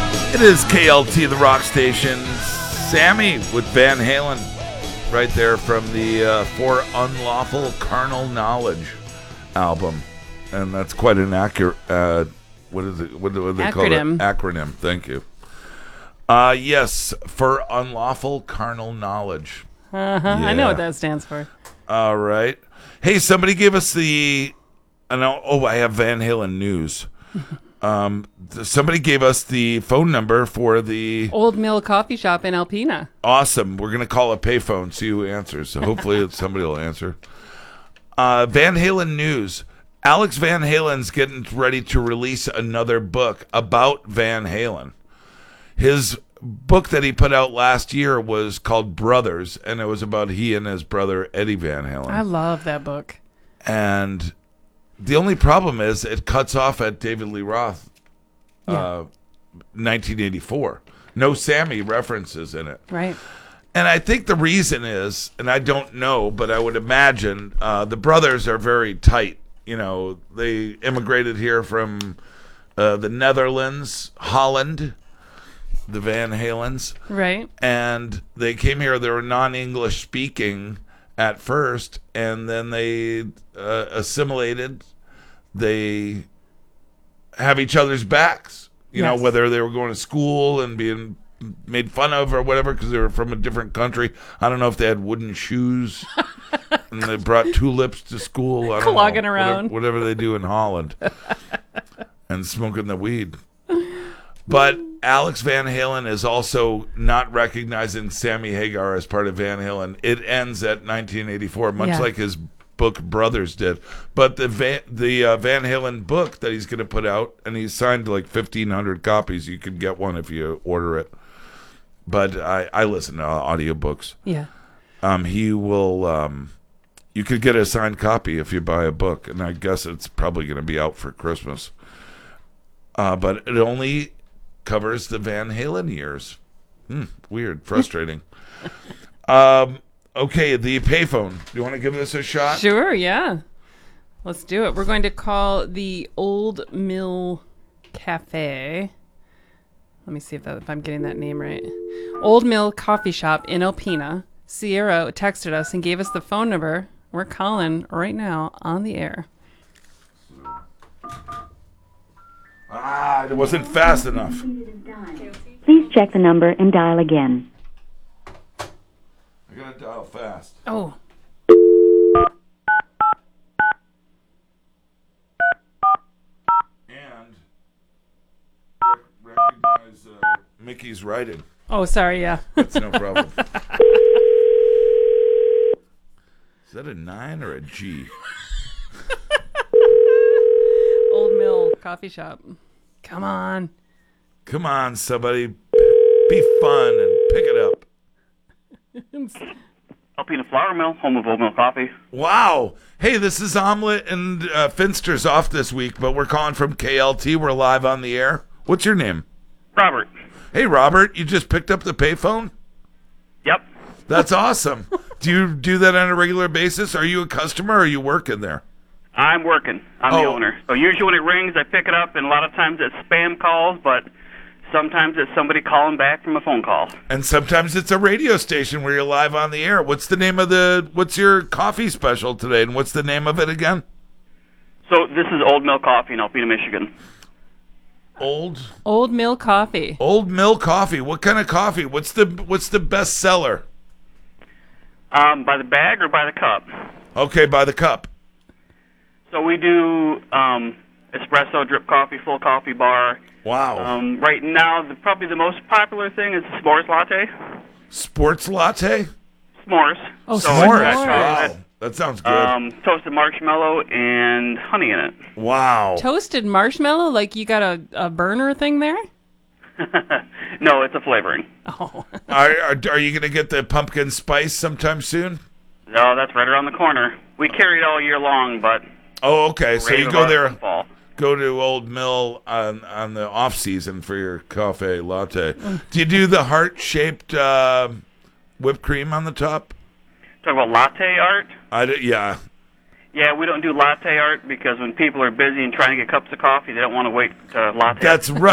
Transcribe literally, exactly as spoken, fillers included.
It is K L T, the rock station. Sammy with Van Halen, right there from the uh, For Unlawful Carnal Knowledge album, and that's quite an accurate. Uh, what is it? What do they Acronym. call it? Acronym. Thank you. Uh, yes, For Unlawful Carnal Knowledge. Uh-huh. Yeah. I know what that stands for. All right. Hey, somebody gave us the. I know. Oh, I have Van Halen news. Um, somebody gave us the phone number for the Old Mill Coffee Shop in Alpena. Awesome. We're going to call a payphone, see who answers. So hopefully somebody will answer. Uh, Van Halen news. Alex Van Halen's getting ready to release another book about Van Halen. His book that he put out last year was called Brothers, and it was about he and his brother Eddie Van Halen. I love that book. And the only problem is it cuts off at David Lee Roth, uh, yeah. nineteen eighty-four. No Sammy references in it. Right. And I think the reason is, and I don't know, but I would imagine uh, the brothers are very tight. You know, they immigrated here from uh, the Netherlands, Holland, the Van Halens. Right. And they came here, they were non-English speaking at first, and then they uh, assimilated. They have each other's backs, you yes. know, whether they were going to school and being made fun of or whatever because they were from a different country. I don't know if they had wooden shoes and they brought tulips to school. I don't Clogging know, around. Whatever, whatever they do in Holland and smoking the weed. But Alex Van Halen is also not recognizing Sammy Hagar as part of Van Halen. It ends at nineteen eighty-four, much yeah. like his book Brothers did. But the Van, the uh, Van Halen book that he's going to put out, and he's signed like fifteen hundred copies. You can get one if you order it. But I, I listen to audiobooks. Yeah. Um, he will, um, you could get a signed copy if you buy a book, and I guess it's probably going to be out for Christmas. Uh, but it only covers the Van Halen years. Hmm, weird, frustrating. um, okay, the payphone. Do you want to give this a shot? Sure, yeah. Let's do it. We're going to call the Old Mill Cafe. Let me see if, that, if I'm getting that name right. Old Mill Coffee Shop in Alpena. Sierra texted us and gave us the phone number. We're calling right now on the air. Ah, it wasn't fast enough. Please check the number and dial again. I gotta dial fast. Oh. And rec- recognize uh, Mickey's writing. Oh, sorry, yeah. That's no problem. Is that a nine or a G? Old Mill Coffee Shop. Come on. Come on, somebody. Be fun and pick it up. Alpena Flour Mill, home of Old Mill Coffee. Wow. Hey, this is Omelet and uh, Finster's off this week, but we're calling from K L T. We're live on the air. What's your name? Robert. Hey, Robert, you just picked up the payphone? Yep. That's awesome. Do you do that on a regular basis? Are you a customer or are you working there? I'm working. I'm oh. the owner. So usually when it rings, I pick it up, and a lot of times it's spam calls, but sometimes it's somebody calling back from a phone call. And sometimes it's a radio station where you're live on the air. What's the name of the, what's your coffee special today, and what's the name of it again? So this is Old Mill Coffee in Alpena, Michigan. Old? Old Mill Coffee. Old Mill Coffee. What kind of coffee? What's the, what's the best seller? Um, by the bag or by the cup? Okay, by the cup. So we do um, espresso, drip coffee, full coffee bar. Wow. Um, right now, the, probably the most popular thing is the s'mores latte. Sports latte? S'mores. Oh, so s'mores. Wow. That sounds good. Um, toasted marshmallow and honey in it. Wow. Toasted marshmallow? Like you got a, a burner thing there? No, it's a flavoring. Oh. are, are, are you going to get the pumpkin spice sometime soon? No, that's right around the corner. We carry it all year long, but... Oh, okay. So you go there, fall. go to Old Mill on, on the off season for your cafe latte. Do you do the heart-shaped uh, whipped cream on the top? Talk about latte art? I do, yeah. Yeah, we don't do latte art because when people are busy and trying to get cups of coffee, they don't want to wait to latte. That's right.